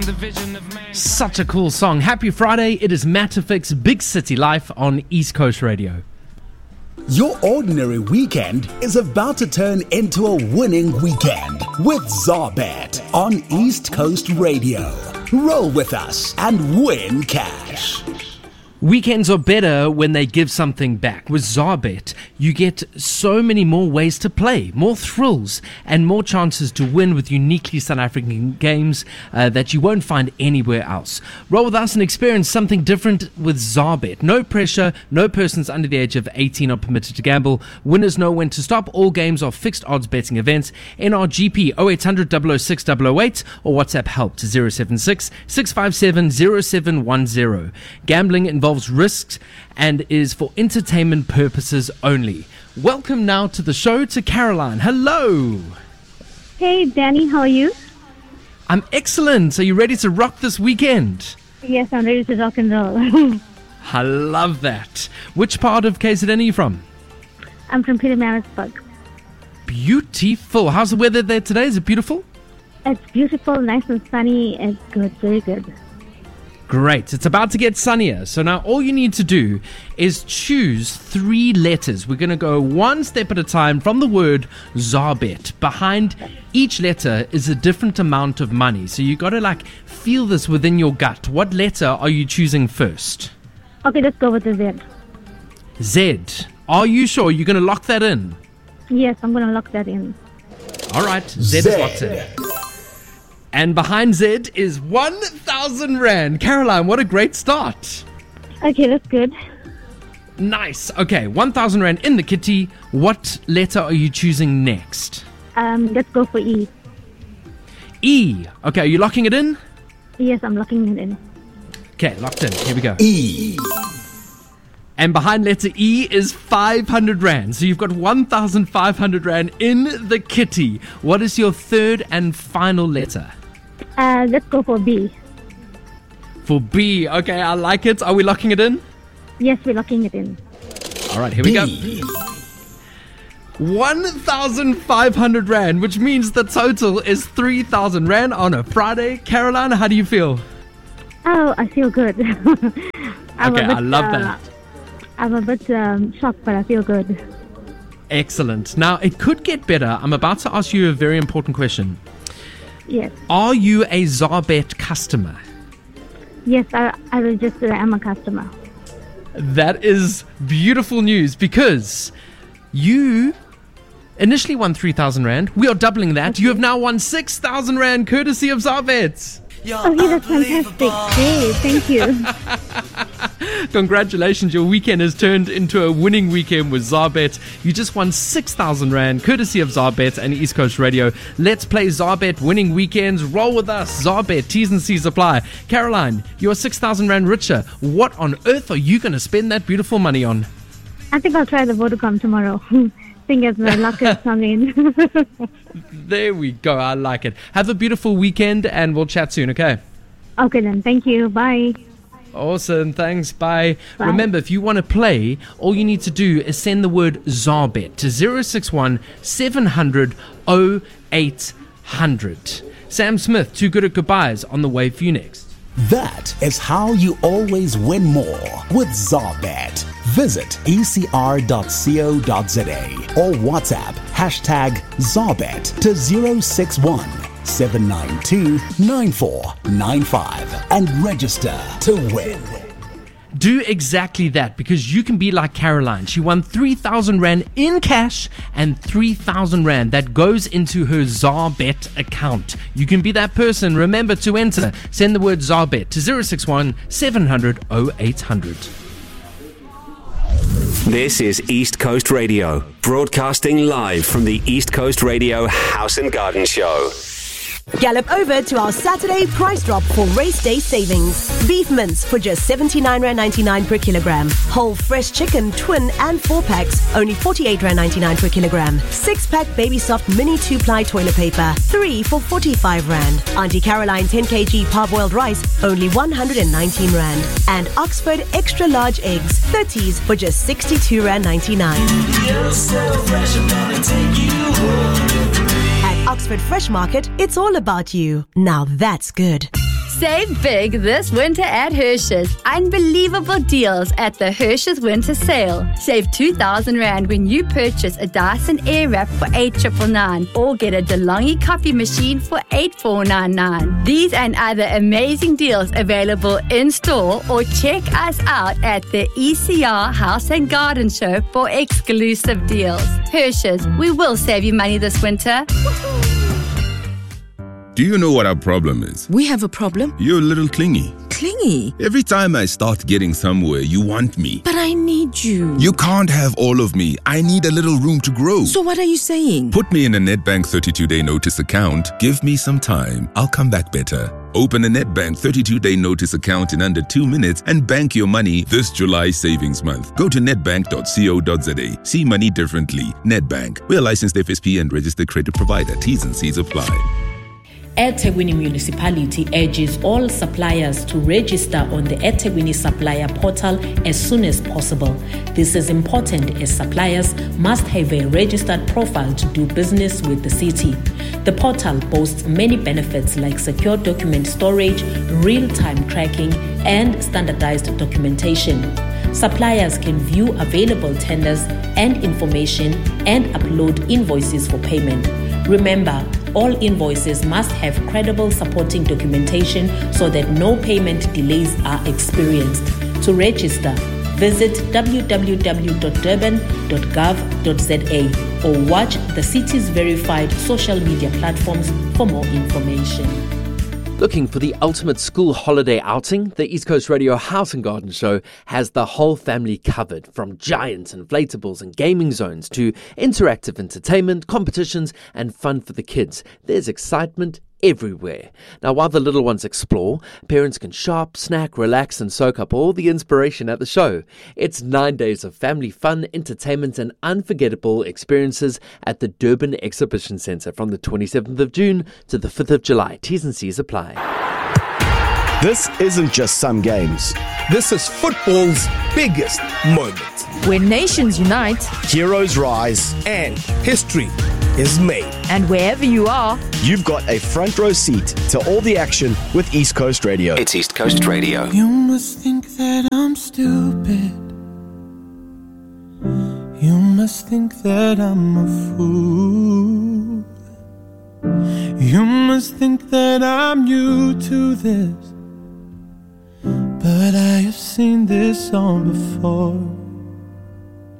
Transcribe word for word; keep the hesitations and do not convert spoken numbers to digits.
Such a cool song. Happy Friday. It is Matterfix Big City Life on East Coast Radio. Your ordinary weekend is about to turn into a winning weekend with Zarbet on East Coast Radio. Roll with us and win cash. Weekends are better when they give something back. With Zarbet, you get so many more ways to play, more thrills, and more chances to win with uniquely South African games uh, that you won't find anywhere else. Roll with us and experience something different with Zarbet. No pressure, no persons under the age of eighteen are permitted to gamble. Winners know when to stop. All games are fixed odds betting events. N R G P oh eight hundred, double oh six, double oh eight or WhatsApp help to zero seven six, six five seven, zero seven one zero. Gambling involves risks and is for entertainment purposes only. Welcome now to the show to Caroline. Hello. Hey, Danny, how are you? I'm excellent. Are you ready to rock this weekend? Yes, I'm ready to rock and roll. I love that. Which part of K Z N are you from? I'm from Pietermaritzburg. Beautiful. How's the weather there today? Is it beautiful? It's beautiful, nice and sunny. It's good, very good. Great. It's about to get sunnier. So now all you need to do is choose three letters. We're going to go one step at a time from the word Zarbet. Behind each letter is a different amount of money. So you got to like feel this within your gut. What letter are you choosing first? Okay, let's go with the Z. Z. Are you sure? You're going to lock that in? Yes, I'm going to lock that in. All right. Z, Z. is locked in. And behind Z is one thousand rand. Caroline, what a great start. Okay, that's good. Nice. Okay, one thousand rand in the kitty. What letter are you choosing next? Um, let's go for E. E. Okay, are you locking it in? Yes, I'm locking it in. Okay, locked in. Here we go. E. And behind letter E is five hundred rand. So you've got one thousand five hundred rand in the kitty. What is your third and final letter? Uh, let's go for B. For B. Okay, I like it. Are we locking it in? Yes, we're locking it in. All right, here we B. go. one thousand five hundred rand, which means the total is three thousand rand on a Friday. Caroline, how do you feel? Oh, I feel good. I'm okay, bit, I love uh, that. I'm a bit um, shocked, but I feel good. Excellent. Now, it could get better. I'm about to ask you a very important question. Yes. Are you a Zarbet customer? Yes, I, I registered. I'm a customer. That is beautiful news because you initially won three thousand rand. We are doubling that. You have now won six thousand rand courtesy of Zarbet. Okay, that's fantastic. Hey, thank you. Congratulations, your weekend has turned into a winning weekend with Zarbet. You just won six thousand rand courtesy of Zarbet and East Coast Radio. Let's play Zarbet winning weekends. Roll with us. Zarbet, T's and C's apply. Caroline, you're six thousand rand richer. What on earth are you going to spend that beautiful money on? I think I'll try the Vodacom tomorrow. Seeing as my luck is coming. There we go. I like it. Have a beautiful weekend and we'll chat soon, okay? Okay then. Thank you. Bye. Awesome. Thanks. Bye. Bye. Remember, if you want to play, all you need to do is send the word Zarbet to zero six one, seven hundred, oh eight hundred. Sam Smith, Too Good at Goodbyes, on the way for you next. That is how you always win more with Zarbet. Visit e c r dot co dot z a or WhatsApp hashtag Zarbet to zero six one, seven nine two, nine four nine five and register to win. Do exactly that because you can be like Caroline. She won three thousand rand in cash and three thousand rand that goes into her Zarbet account. You can be that person. Remember to enter. Send the word Zarbet to zero six one, seven hundred, oh eight hundred. This is East Coast Radio, broadcasting live from the East Coast Radio House and Garden Show. Gallop over to our Saturday price drop for race day savings. Beef mince for just seventy-nine rand ninety-nine per kilogram. Whole fresh chicken, twin and four packs, only forty-eight rand ninety-nine per kilogram. Six pack Baby Soft mini two ply toilet paper, three for forty-five rand. Auntie Caroline ten kilogram parboiled rice, only one hundred nineteen rand. And Oxford extra large eggs, thirties for just sixty-two rand ninety-nine. You're so fresh, I'm gonna take you home. At Oxford Fresh Market, it's all about you. Now that's good. Save big this winter at Hershey's. Unbelievable deals at the Hershey's Winter Sale. Save two thousand rand when you purchase a Dyson Airwrap for eight thousand nine hundred ninety-nine or get a DeLonghi coffee machine for eight thousand four hundred ninety-nine. These and other amazing deals available in store, or check us out at the E C R House and Garden Show for exclusive deals. Hershey's, we will save you money this winter. Do you know what our problem is? We have a problem? You're a little clingy. Clingy? Every time I start getting somewhere, you want me. But I need you. You can't have all of me. I need a little room to grow. So what are you saying? Put me in a Nedbank thirty-two day notice account. Give me some time. I'll come back better. Open a Nedbank thirty-two day notice account in under two minutes and bank your money this July savings month. Go to nedbank dot co dot za. See money differently. Nedbank. We're a licensed F S P and registered credit provider. T's and C's apply. eThekwini Municipality urges all suppliers to register on the eThekwini Supplier Portal as soon as possible. This is important as suppliers must have a registered profile to do business with the city. The portal boasts many benefits like secure document storage, real-time tracking, and standardized documentation. Suppliers can view available tenders and information and upload invoices for payment. Remember, all invoices must have credible supporting documentation so that no payment delays are experienced. To register, visit w w w dot durban dot gov dot za or watch the city's verified social media platforms for more information. Looking for the ultimate school holiday outing? The East Coast Radio House and Garden Show has the whole family covered, from giant inflatables and gaming zones to interactive entertainment, competitions and fun for the kids. There's excitement everywhere. Now, while the little ones explore, parents can shop, snack, relax and soak up all the inspiration at the show. It's nine days of family fun, entertainment and unforgettable experiences at the Durban Exhibition Centre from the twenty-seventh of June to the fifth of July. T's and C's apply. This isn't just some games. This is football's biggest moment. When nations unite, heroes rise, and history is made. And wherever you are, you've got a front row seat to all the action with East Coast Radio. It's East Coast Radio. You must think that I'm stupid. You must think that I'm a fool. You must think that I'm new to this. But I have seen this song before.